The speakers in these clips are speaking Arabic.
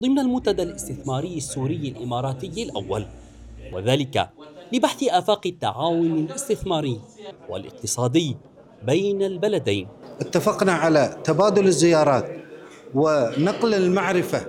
ضمن المنتدى الاستثماري السوري الإماراتي الأول، وذلك لبحث آفاق التعاون الاستثماري والاقتصادي بين البلدين. اتفقنا على تبادل الزيارات ونقل المعرفة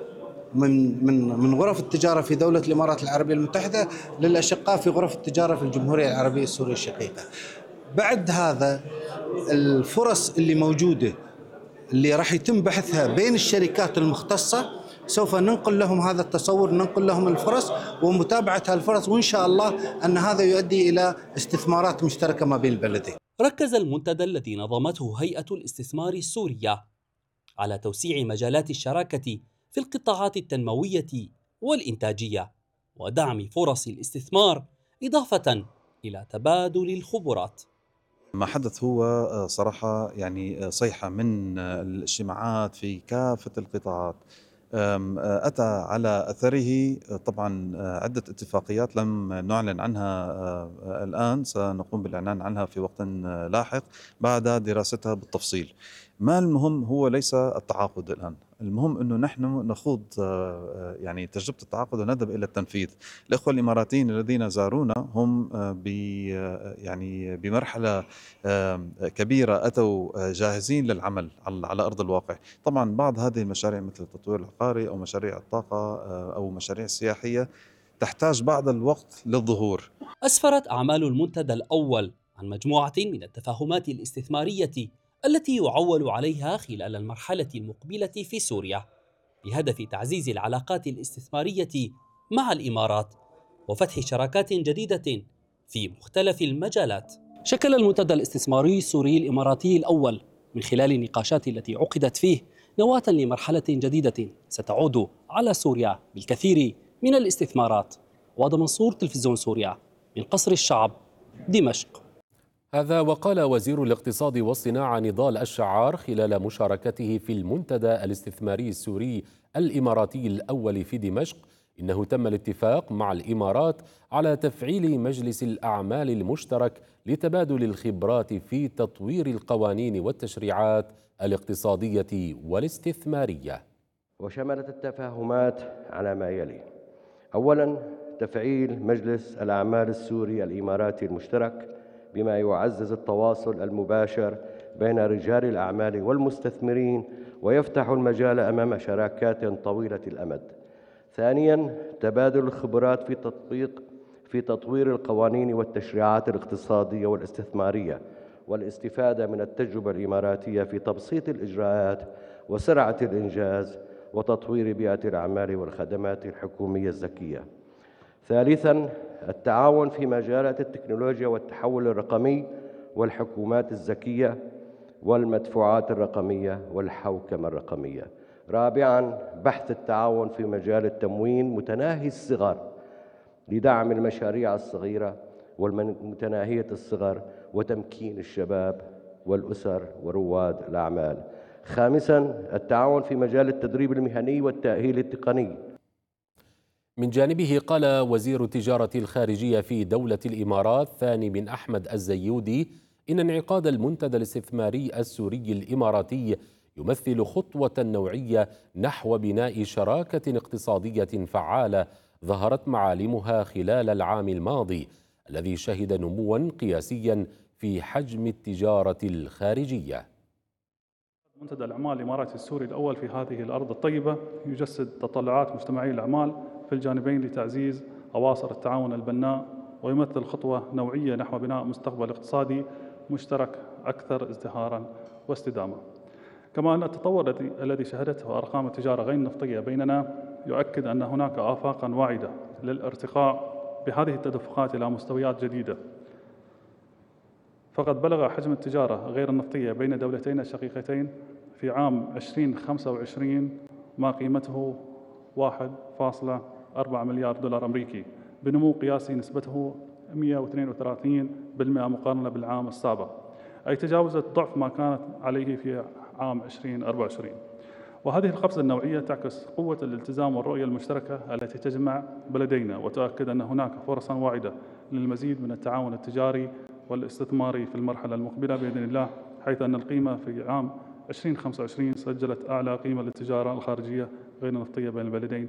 من غرف التجارة في دولة الإمارات العربية المتحدة للأشقاء في غرف التجارة في الجمهورية العربية السورية الشقيقة. بعد هذا الفرص اللي موجودة اللي راح يتم بحثها بين الشركات المختصة سوف ننقل لهم هذا التصور، ننقل لهم الفرص ومتابعة هالفرص، وإن شاء الله أن هذا يؤدي إلى استثمارات مشتركة ما بين البلدين. ركز المنتدى الذي نظمته هيئة الاستثمار السورية على توسيع مجالات الشراكة في القطاعات التنموية والإنتاجية ودعم فرص الاستثمار، إضافة إلى تبادل الخبرات. ما حدث هو صراحة يعني صيحة من الاجتماعات في كافة القطاعات. أتى على أثره طبعا عدة اتفاقيات لم نعلن عنها الآن، سنقوم بالإعلان عنها في وقت لاحق بعد دراستها بالتفصيل. ما المهم هو ليس التعاقد الآن، المهم أنه نحن نخوض يعني تجربة التعاقد ونذهب إلى التنفيذ. الإخوة الإماراتيين الذين زارونا هم يعني بمرحلة كبيرة أتوا جاهزين للعمل على أرض الواقع. طبعا بعض هذه المشاريع مثل التطوير العقاري أو مشاريع الطاقة أو مشاريع السياحية تحتاج بعض الوقت للظهور. أسفرت أعمال المنتدى الأول عن مجموعة من التفاهمات الاستثمارية التي يعول عليها خلال المرحلة المقبلة في سوريا، بهدف تعزيز العلاقات الاستثمارية مع الإمارات وفتح شراكات جديدة في مختلف المجالات. شكل المنتدى الاستثماري السوري الإماراتي الأول من خلال النقاشات التي عقدت فيه نواة لمرحلة جديدة ستعود على سوريا بالكثير من الاستثمارات. وهذا منصور، تلفزيون سوريا، من قصر الشعب، دمشق. هذا وقال وزير الاقتصاد والصناعة نضال الشعار خلال مشاركته في المنتدى الاستثماري السوري الإماراتي الأول في دمشق إنه تم الاتفاق مع الإمارات على تفعيل مجلس الأعمال المشترك لتبادل الخبرات في تطوير القوانين والتشريعات الاقتصادية والاستثمارية. وشملت التفاهمات على ما يلي: أولاً، تفعيل مجلس الأعمال السوري الإماراتي المشترك بما يعزز التواصل المباشر بين رجال الأعمال والمستثمرين ويفتح المجال أمام شراكات طويلة الأمد. ثانياً، تبادل الخبرات في تطوير القوانين والتشريعات الاقتصادية والاستثمارية والاستفادة من التجربة الإماراتية في تبسيط الإجراءات وسرعة الإنجاز وتطوير بيئة الأعمال والخدمات الحكومية الذكية. ثالثاً، التعاون في مجالات التكنولوجيا والتحول الرقمي والحكومات الذكية والمدفوعات الرقمية والحوكمة الرقمية. رابعاً، بحث التعاون في مجال التموين متناهي الصغر لدعم المشاريع الصغيرة والمتناهية الصغر وتمكين الشباب والأسر ورواد الأعمال. خامساً، التعاون في مجال التدريب المهني والتأهيل التقني. من جانبه قال وزير التجارة الخارجية في دولة الإمارات ثاني بن أحمد الزيودي إن انعقاد المنتدى الاستثماري السوري الإماراتي يمثل خطوة نوعية نحو بناء شراكة اقتصادية فعالة ظهرت معالمها خلال العام الماضي الذي شهد نمواً قياسياً في حجم التجارة الخارجية. منتدى الأعمال الإماراتي السوري الأول في هذه الأرض الطيبة يجسد تطلعات مجتمعي الأعمال في الجانبين لتعزيز أواصر التعاون البناء، ويمثل خطوة نوعية نحو بناء مستقبل اقتصادي مشترك أكثر ازدهاراً واستدامة. كما أن التطور الذي شهدته أرقام التجارة غير النفطية بيننا يؤكد أن هناك آفاقاً واعدة للارتقاء بهذه التدفقات إلى مستويات جديدة. فقد بلغ حجم التجارة غير النفطية بين دولتين الشقيقتين في عام 2025 ما قيمته 1.4 مليار دولار أمريكي، بنمو قياسي نسبته 132% مقارنة بالعام السابق، أي تجاوزت ضعف ما كانت عليه في عام 2024. وهذه القفزة النوعية تعكس قوة الالتزام والرؤية المشتركة التي تجمع بلدينا، وتؤكد أن هناك فرصاً واعدة للمزيد من التعاون التجاري والاستثماري في المرحلة المقبلة بإذن الله، حيث أن القيمة في عام 2025 سجلت أعلى قيمة للتجارة الخارجية غير النفطية بين البلدين